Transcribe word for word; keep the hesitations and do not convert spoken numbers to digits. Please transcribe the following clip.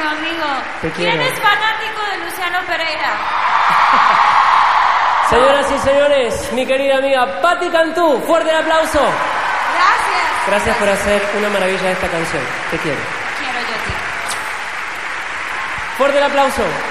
quiero, amigo. Te ¿Quién quiero. es fanático de Luciano Pereira? Señoras y señores, mi querida amiga Patti Cantú, fuerte el aplauso. Gracias. Gracias por hacer una maravilla de esta canción. Te quiero. Quiero yo a ti. Fuerte el aplauso.